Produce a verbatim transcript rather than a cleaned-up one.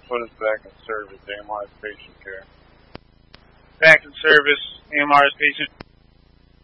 put us back in service, A M R S patient care. Back in service, A M R S patient